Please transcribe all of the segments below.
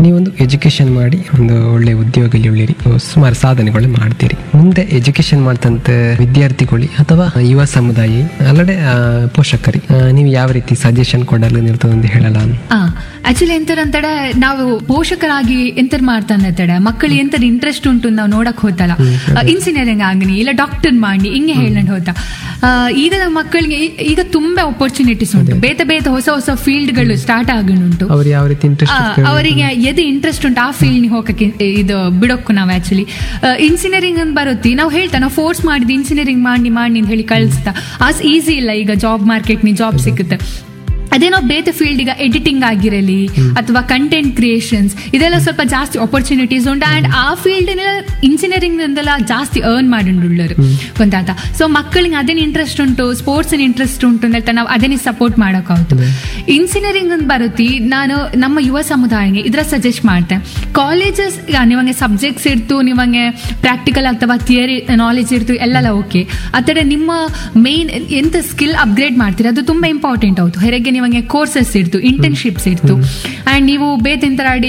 ನೀವೊಂದು ಎಜುಕೇಶನ್ ಮಾಡಿ ಒಂದು ಒಳ್ಳೆ ಉದ್ಯೋಗದಲ್ಲಿ ಉಳಿರಿ, ಸುಮಾರು ಸಾಧನೆಗಳು ಮಾಡ್ತೀರಿ. ಮುಂದೆ ಎಜುಕೇಶನ್ ಮಾಡ್ತಂತ ವಿದ್ಯಾರ್ಥಿಗಳು ಅಥವಾ ಯುವ ಸಮುದಾಯ ಅಲ್ಲದೆ ಪೋಷಕರಿ ನೀವು ಯಾವ ರೀತಿ ಸಜೆಷನ್ ಕೊಡಲು ನಿರ್ತದಂತ ಹೇಳಲ್ಲ? ಆಕ್ಚುಲಿ ಎಂತಂತಡೆ ನಾವು ಪೋಷಕರಾಗಿ ಎಂತ ಮಾಡ್ತಾನೆ ಮಕ್ಕಳು ಎಂತ ಇಂಟ್ರೆಸ್ಟ್ ಉಂಟು ನಾವು ನೋಡಕ್ ಹೋತಲ್ಲ, ಇಂಜಿನಿಯರಿಂಗ್ ಆಗನಿ ಇಲ್ಲ ಡಾಕ್ಟರ್ ಮಾಡಿ ಹಿಂಗೆ ಹೇಳಂಡ್ ಹೋತ. ಈಗ ಮಕ್ಕಳಿಗೆ ಈಗ ತುಂಬಾ ಅಪರ್ಚುನಿಟೀಸ್ ಉಂಟು, ಬೇತೆ ಬೇತೆ ಹೊಸ ಹೊಸ ಫೀಲ್ಡ್ಗಳು ಸ್ಟಾರ್ಟ್ ಆಗನುಂಟು. ಅವರಿಗೆ ಎದು ಇಂಟ್ರೆಸ್ಟ್ ಉಂಟು ಆ ಫೀಲ್ಡ್ ಹೋಗಕ್ಕೆ ಇದು ಬಿಡೋಕು ನಾವು ಆಕ್ಚುಲಿ ಇಂಜಿನಿಯರಿಂಗ್ ಅಂತ ಬರುತ್ತೆ. ನಾವು ಹೇಳ್ತಾ ನಾವು ಫೋರ್ಸ್ ಮಾಡಿದ್ ಇಂಜಿನಿಯರಿಂಗ್ ಮಾಡಿ ಮಾಡಿ ಅಂತ ಹೇಳಿ ಕಳಿಸ್ತಾ ಆಸ್ ಈಸಿ ಇಲ್ಲ. ಈಗ ಜಾಬ್ ಮಾರ್ಕೆಟ್ ನಿ ಜಾಬ್ ಸಿಗುತ್ತೆ. ಅದೇನೋ ಬೇರೆ ಫೀಲ್ಡ್ ಈಗ ಎಡಿಟಿಂಗ್ ಆಗಿರಲಿ ಅಥವಾ ಕಂಟೆಂಟ್ ಕ್ರಿಯೇಷನ್ಸ್ ಇದೆಲ್ಲ ಸ್ವಲ್ಪ ಜಾಸ್ತಿ ಅಪರ್ಚುನಿಟೀಸ್ ಉಂಟು. ಅಂಡ್ ಆ ಫೀಲ್ಡ್ ಇಂಜಿನಿಯರಿಂಗ್ ಅಂದೆಲ್ಲ ಜಾಸ್ತಿ ಅರ್ನ್ ಮಾಡಿಳ್ಳರು ಗೊತ್ತಾತ. ಸೊ ಮಕ್ಕಳಿಗೆ ಅದೇನು ಇಂಟ್ರೆಸ್ಟ್ ಉಂಟು, ಸ್ಪೋರ್ಟ್ಸ್ ಇಂಟ್ರೆಸ್ಟ್ ಉಂಟು ಅಂತ ಹೇಳ್ತಾ ನಾವು ಅದೇನೇ ಸಪೋರ್ಟ್ ಮಾಡೋಕ್ಕಾಗುತ್ತೆ. ಇಂಜಿನಿಯರಿಂಗ್ ಅಂತ ಬರುತ್ತೆ. ನಾನು ನಮ್ಮ ಯುವ ಸಮುದಾಯಕ್ಕೆ ಇದರ ಸಜೆಸ್ಟ್ ಮಾಡ್ತೇನೆ. ಕಾಲೇಜಸ್ ನಿಮಗೆ ಸಬ್ಜೆಕ್ಟ್ಸ್ ಇರ್ತು, ನಿಮಗೆ ಪ್ರಾಕ್ಟಿಕಲ್ ಅಥವಾ ಥಿಯರಿ ನಾಲೆಜ್ ಇರ್ತು ಎಲ್ಲ ಓಕೆ. ಆದರೆ ನಿಮ್ಮ ಮೇನ್ ಎಂತ ಸ್ಕಿಲ್ ಅಪ್ಗ್ರೇಡ್ ಮಾಡ್ತೀರಿ ಅದು ತುಂಬಾ ಇಂಪಾರ್ಟೆಂಟ್ ಆಯ್ತು. ಹೊರಗೆ ನಿಮಗೆ ಕೋರ್ಸಸ್ ಇರ್ತು, ಇಂಟರ್ನ್ಶಿಪ್ಸ್ ಇರ್ತು, ಅಂಡ್ ನೀವು ಬೇತೆಂತರಾಡಿ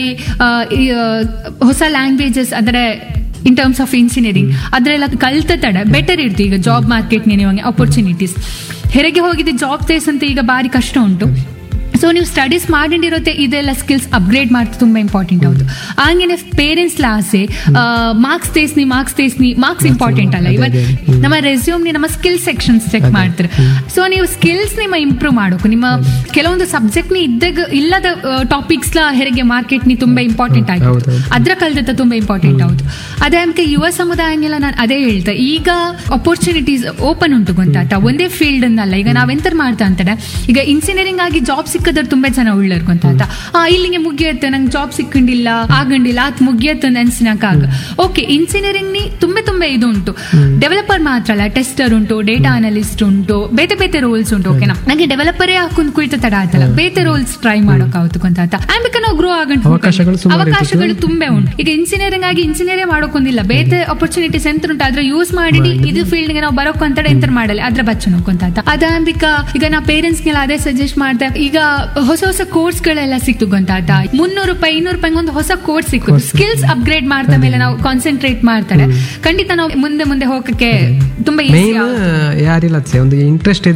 ಹೊಸ ಲ್ಯಾಂಗ್ವೇಜಸ್ ಅಂದರೆ ಇನ್ ಟರ್ಮ್ಸ್ ಆಫ್ ಇಂಜಿನಿಯರಿಂಗ್ ಅದರೆಲ್ಲ ಕಲ್ತ ತಡ ಬೆಟರ್ ಇರ್ತು. ಈಗ ಜಾಬ್ ಮಾರ್ಕೆಟ್ ನಿಮಗೆ ಅಪರ್ಚುನಿಟೀಸ್ ಹೊರಗೆ ಹೋಗಿದ್ದೆ ಜಾಬ್ ಸೇಸ್ ಅಂತ ಈಗ ಬಾರಿ ಕಷ್ಟ ಉಂಟು. ಸೊ ನೀವು ಸ್ಟಡೀಸ್ ಮಾಡಿರುತ್ತೆ ಇದೆಲ್ಲ ಸ್ಕಿಲ್ಸ್ ಅಪ್ಗ್ರೇಡ್ ಮಾಡ್ತಾ ತುಂಬಾ ಇಂಪಾರ್ಟೆಂಟ್ ಹೌದು. ಹಂಗೇನೆ ಪೇರೆಂಟ್ಸ್ ಆಸೆ ಮಾರ್ಕ್ಸ್ ತೇಸ್ನಿ ಮಾರ್ಕ್ಸ್ ಇಂಪಾರ್ಟೆಂಟ್ ಅಲ್ಲ. ಇವತ್ತು ನಮ್ಮ ರೆಸ್ಯೂಮ್ ನಮ್ಮ ಸ್ಕಿಲ್ ಸೆಕ್ಷನ್ಸ್ ಚೆಕ್ ಮಾಡ್ತಾರೆ. ಸೊ ನೀವು ಸ್ಕಿಲ್ಸ್ ನಿಮ್ಮ ಇಂಪ್ರೂವ್ ಮಾಡೋಕು ನಿಮ್ಮ ಕೆಲವೊಂದು ಸಬ್ಜೆಕ್ಟ್ ನಿ ಇಲ್ಲದ ಟಾಪಿಕ್ಸ್ ಹೆರಿಗೆ ಮಾರ್ಕೆಟ್ ನಿ ತುಂಬಾ ಇಂಪಾರ್ಟೆಂಟ್ ಆಗಿತ್ತು, ಅದ್ರ ಕಲ್ತ ತುಂಬಾ ಇಂಪಾರ್ಟೆಂಟ್ ಹೌದು. ಅದೇ ನಮ್ಗೆ ಯುವ ಸಮುದಾಯನೆಲ್ಲ ನಾನು ಅದೇ ಹೇಳ್ತೆ, ಈಗ ಅಪರ್ಚುನಿಟೀಸ್ ಓಪನ್ ಉಂಟು ಗೊತ್ತಾತ. ಒಂದೇ ಫೀಲ್ಡ್ ಅನ್ನಲ್ಲ. ಈಗ ನಾವೆಂತ ಮಾಡ್ತಾ ಅಂತಾರೆ, ಈಗ ಇಂಜಿನಿಯರಿಂಗ್ ಆಗಿ ಜಾಬ್ ಸಿಕ್ಕದ್ರ ತುಂಬಾ ಜನ ಉಳ್ಳರ್ ಗೊತ್ತಾತ. ಇಲ್ಲಿಗೆ ಮುಗಿಯತ್ತೆ ನಂಗೆ ಜಾಬ್ ಸಿಕ್ಕಂಡಿಲ್ಲ ಆಗಂಡಿಲ್ಲ ಅದ್ ಮುಗಿಯತ್ತೆ ಅನ್ಸಿನಾಗ ಓಕೆ. ಇಂಜಿನಿಯರಿಂಗ್ ನಿ ತುಂಬಾ ಇದು ಉಂಟು. ಡೆವಲಪರ್ ಮಾತ್ರ ಅಲ್ಲ, ಟೆಸ್ಟರ್ ಉಂಟು, ಡೇಟಾ ಅನಲಿಸ್ಟ್ ಉಂಟು, ಬೇತೆ ರೋಲ್ಸ್ ಉಂಟು. ಓಕೆನಾ, ನಂಗೆ ಡೆವಲಪರೇ ಹಾಕೊಂಡ್ ಕುಳಿತ ತಡ ಆಯ್ತಲ್ಲ, ಬೇತೆ ರೋಲ್ಸ್ ಟ್ರೈ ಮಾಡೋಕ್ಕಾಗುತ್ತೆ ಗೊತ್ತಾತ. ಆಮೇಲೆ ನಾವು ಗ್ರೋ ಆಗಂಟು ಅವಕಾಶಗಳು ತುಂಬಾ ಉಂಟು. ಈಗ ಇಂಜಿನಿಯರಿಂಗ್ ಆಗಿ ಇಂಜಿನಿಯರೇ ಮಾಡೋಕೊಂದಿಲ್ಲ, ಬೇತೆ ಅಪರ್ಚುನಿಟೀಸ್ ಎಂತ ಉಂಟು ಅದ್ರ ಯೂಸ್ ಮಾಡಿ ಇದು ಫೀಲ್ಡ್ ಗೆ ನಾವು ಬರೋಕ್ ಅಂತ ಎಂತ ಮಾಡಲ್ಲ ಅದ್ರ ಬಚ್ಚ ಗೊತ್ತಾತ. ಅದಾಂಬಿಕ ಈಗ ನಾ ಪೇರೆಂಟ್ಸ್ ಗೆಲ್ಲ ಅದೇ ಸಜೆಸ್ಟ್ ಮಾಡ್ದೆ. ಈಗ ಹೊಸ ಕೋರ್ಸ್ ಗಳೆಲ್ಲ ಸಿಕ್ತು ಗೊತ್ತಾತ. 300 ರೂಪಾಯಿ 200 ರೂಪಾಯಿ ಒಂದು ಹೊಸ ಕೋರ್ಸ್ ಸಿಕ್ಕು. ಸ್ಕಿಲ್ಸ್ ಅಪ್ಗ್ರೇಡ್ ಮಾಡ್ತಾ ಮೇಲೆ ನಾವು ಕಾನ್ಸಂಟ್ರೇಟ್ ಮಾಡ್ತಾರೆ, ಖಂಡಿತ ನಾವು ಮುಂದೆ ಹೋಗಕ್ಕೆ ತುಂಬಾ ಇಂಟ್ರೆಸ್ಟ್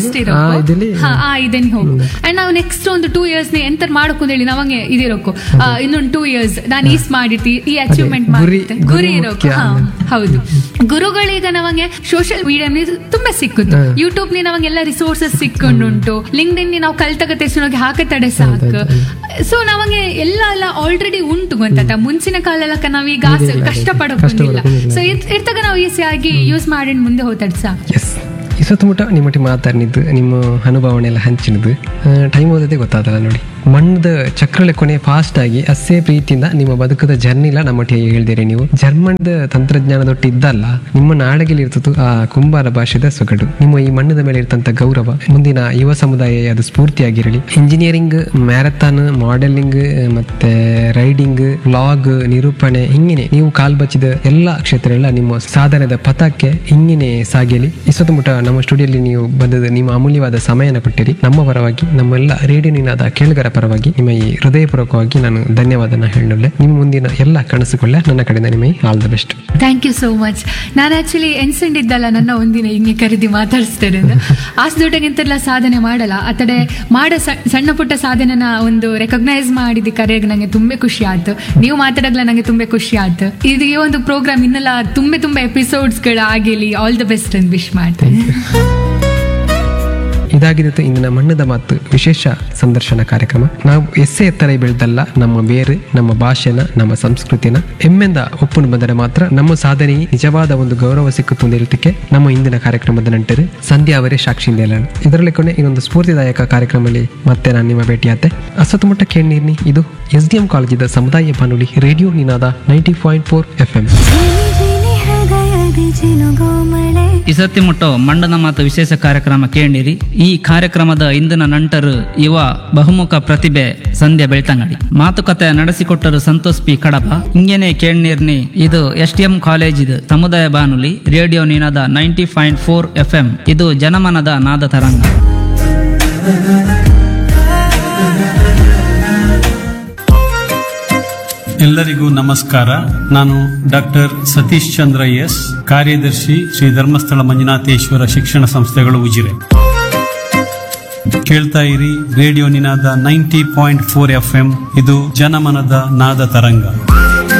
ಇದೇನಿ ಹೋಗು. ಅಂಡ್ ನಾವು ನೆಕ್ಸ್ಟ್ ಒಂದು 2 years ಎಂತ ಮಾಡಕ್ ಹೇಳಿ ನಾವಂಗೆ ಇದಿರೋಕು. ಇನ್ನೊಂದು 2 years ನಾನು ಈಸ್ ಮಾಡಿರ್ತಿ ಈ ಅಚೀವ್ಮೆಂಟ್ ಮಾಡಿರ್ತೆ ಗುರಿ ಇರೋಕು. ಹೌದು, ಗುರುಗಳೀಗ ನಮಗೆ ಸೋಷಿಯಲ್ ಮೀಡಿಯಾ ತುಂಬಾ ಸಿಕ್ಕುದು. ಯೂಟ್ಯೂಬ್ ನಿ ನಮಗೆಲ್ಲ ರಿಸೋರ್ಸಸ್ ಸಿಕ್ಕೊಂಡುಂಟು. ಲಿಂಕ್ಡ್ಇನ್ ನಿ ನಾವು ಕಲ್ತಗ ತೆಸ್ನೋಗಿ ಹಾಕತಡೆ ಸಾಕು. ಸೊ ನಮಗೆ ಎಲ್ಲ ಆಲ್ರೆಡಿ ಉಂಟು ಗೊತ್ತಾತ. ಮುಂಚಿನ ಕಾಲ ನಾವೀಗ ಕಷ್ಟ ಪಡೋದಿಲ್ಲ. ಸೊ ಇರ್ತಾಗ ನಾವು ಈಸಿಯಾಗಿ ಯೂಸ್ ಮಾಡಿ ಮುಂದೆ ಹೋತಾಡ್ ಸಾಕು. ಸುತ್ತಮುತ್ತ ನಿಮ್ಮೊಟ್ಟಿಗೆ ಮಾತಾಡಿದ್ದು, ನಿಮ್ಮ ಅನುಭವನೆ ಎಲ್ಲ ಹಂಚಿನದು ಟೈಮ್ ಓದೋದೇ ಗೊತ್ತಾದಲ್ಲ ನೋಡಿ. ಮಣ್ಣದ ಚಕ್ರಳೆ ಕೊನೆ ಫಾಸ್ಟ್ ಆಗಿ ಅಷ್ಟೇ ಪ್ರೀತಿಯಿಂದ ನಿಮ್ಮ ಬದುಕದ ಜರ್ನಿಲ್ಲ ನಮ್ಮೊಟ್ಟಿಗೆ ಹೇಳ್ದಿರಿ. ನೀವು ಜರ್ಮನ್ದ ತಂತ್ರಜ್ಞಾನದೊಟ್ಟು ಇದ್ದಲ್ಲ, ನಿಮ್ಮ ನಾಡಗಿಲಿ ಇರ್ತದ್ದು ಆ ಕುಂಬಾರ ಭಾಷೆದ ಸೊಗಡು. ನಿಮ್ಮ ಈ ಮಣ್ಣದ ಮೇಲೆ ಇರ್ತಂತ ಗೌರವ ಮುಂದಿನ ಯುವ ಸಮುದಾಯ ಅದು ಸ್ಫೂರ್ತಿಯಾಗಿರಲಿ. ಇಂಜಿನಿಯರಿಂಗ್, ಮ್ಯಾರಥಾನ್, ಮಾಡೆಲಿಂಗ್, ಮತ್ತೆ ರೈಡಿಂಗ್, ವ್ಲಾಗ್, ನಿರೂಪಣೆ ಹಿಂಗಿನೇ ನೀವು ಕಾಲ್ಬಚ್ಚಿದ ಎಲ್ಲ ಕ್ಷೇತ್ರ ಎಲ್ಲ ನಿಮ್ಮ ಸಾಧನೆದ ಪಥಕ್ಕೆ ಹಿಂಗಿನೇ ಸಾಗಿಯಲಿ. ಈ ಸುತ್ತಮುತ್ತ ನಮ್ಮ ಸ್ಟುಡಿಯೋಲಿ ನೀವು ಬಂದದ ನಿಮ್ಮ ಅಮೂಲ್ಯವಾದ ಸಮಯನ ಕೊಟ್ಟಿರಿ. ನಮ್ಮ ಪರವಾಗಿ, ನಮ್ಮೆಲ್ಲ ರೇಡಿಯೋ ನಿನಾದ ಕೇಳುಗರ ಪರವಾಗಿ ನಿಮ್ಮ ಈ ಹೃದಯಪೂರ್ವಕವಾಗಿ ನಾನು ಧನ್ಯವಾದನ ಹೇಳಲೆ. ನಿಮ್ಮ ಮುಂದಿನ ಎಲ್ಲ ಕನಸುಗಳೇ ನನ್ನ ಕಡೆಯಿಂದ ನಿಮಗೆ all the best. Thank you so much. ನಾನು ಆಕ್ಚುಲಿ ಎನ್ಸಂಡಿದ್ದಲ್ಲ ನನ್ನ ಒಂದಿನ ಹಿಂಗೆ ಕರೆದಿ ಮಾತಾಡಿಸ್ತೇನೆ. ಆಸ್ ದೊಡ್ಡಗಿಂತೆಲ್ಲ ಸಾಧನೆ ಮಾಡಲ್ಲ, ಆತಡೆ ಮಾಡೋ ಸಣ್ಣ ಪುಟ್ಟ ಸಾಧನೆನ ಒಂದು ರೆಕಗ್ನೈಸ್ ಮಾಡಿದ ಕರೆಯಾಗ ನಂಗೆ ತುಂಬಾ ಖುಷಿ ಆಯ್ತು. ನೀವು ಮಾತಾಡೋದ್ಲ ನಂಗೆ ತುಂಬಾ ಖುಷಿ ಆಯ್ತು. ಇದು ಈ ಒಂದು ಪ್ರೋಗ್ರಾಮ್ ಇನ್ನೆಲ್ಲ ತುಂಬಾ ಎಪಿಸೋಡ್ಸ್ ಗಳು ಆಗಿಲಿ. ಆಲ್ ದ ಬೆಸ್ಟ್ ಅಂತ ವಿಶ್ ಮಾಡ್ತೇನೆ. ಇದಾಗಿರುತ್ತೆ ಇಂದಿನ ಮಣ್ಣದ ಮಾತು ವಿಶೇಷ ಸಂದರ್ಶನ ಕಾರ್ಯಕ್ರಮ. ನಾವು ಎಸ್ಸೆ ಎತ್ತರ ಬೆಳೆದಲ್ಲ, ನಮ್ಮ ಬೇರೆ, ನಮ್ಮ ಭಾಷೆನ, ನಮ್ಮ ಸಂಸ್ಕೃತಿನ ಹೆಮ್ಮೆಂದ ಒಪ್ಪುಂಡು ಬಂದರೆ ಮಾತ್ರ ನಮ್ಮ ಸಾಧನೆ ನಿಜವಾದ ಒಂದು ಗೌರವ ಸಿಕ್ಕುತ್ತೆ ಹೇಳ್ತಿಕ್ಕೆ ನಮ್ಮ ಇಂದಿನ ಕಾರ್ಯಕ್ರಮದ ನಂಟರು ಸಂಧ್ಯಾ ಅವರೇ ಸಾಕ್ಷಿಯಿಂದ ಹೇಳೋಣ. ಇದರಲ್ಲಿ ಕೊನೆ ಇನ್ನೊಂದು ಸ್ಫೂರ್ತಿದಾಯಕ ಕಾರ್ಯಕ್ರಮದಲ್ಲಿ ಮತ್ತೆ ನಾನು ನಿಮ್ಮ ಭೇಟಿಯಾತೆ. ಅಸತುಮುಟ್ಟ ಕೇಳ್ನೀರ್ನಿ. ಇದು SDM ಕಾಲೇಜಿದ ಸಮುದಾಯ ಬಾನುಲಿ ರೇಡಿಯೋ ನಿನಾದ 90.4 FM. ಇಸತ್ತಿ ಮುಟ್ಟೋ ಮಂಡನ ಮಾತು ವಿಶೇಷ ಕಾರ್ಯಕ್ರಮ ಕೇಳಿರಿ. ಈ ಕಾರ್ಯಕ್ರಮದ ಇಂದಿನ ನಂಟರು ಯುವ ಬಹುಮುಖ ಪ್ರತಿಭೆ ಸಂಧ್ಯಾ ಬೆಳ್ತಂಗಡಿ. ಮಾತುಕತೆ ನಡೆಸಿಕೊಟ್ಟರು ಸಂತೋಷ್ ಪಿ ಕಡಪ. ಹಿಂಗೇನೆ ಕೇಳ್ನೀರ್ನಿ. ಇದು SDM ಕಾಲೇಜ್ ಸಮುದಾಯ ಬಾನುಲಿ ರೇಡಿಯೋ ನಿನಾದ 90.4 FM. ಇದು ಜನಮನದ ನಾದ ತರಂಗ. ಎಲ್ಲರಿಗೂ ನಮಸ್ಕಾರ. ನಾನು ಡಾಕ್ಟರ್ ಸತೀಶ್ ಚಂದ್ರ ಎಸ್, ಕಾರ್ಯದರ್ಶಿ ಶ್ರೀ ಧರ್ಮಸ್ಥಳ ಮಂಜುನಾಥೇಶ್ವರ ಶಿಕ್ಷಣ ಸಂಸ್ಥೆಗಳು ಉಜಿರೆ. ಕೇಳ್ತಾ ಇರಿ ರೇಡಿಯೋ ನಿನಾದ 90.4 FM. ಇದು ಜನಮನದ ನಾದ ತರಂಗ.